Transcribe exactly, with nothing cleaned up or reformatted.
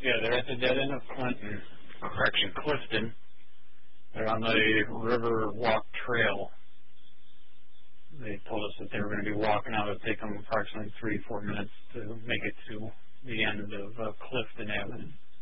Yeah, they're at the dead end of Clinton, correction, Clifton. They're on the River Walk Trail. They told us that they were going to be walking out. It would take them approximately three, four minutes to make it to the end of uh, Clifton Avenue.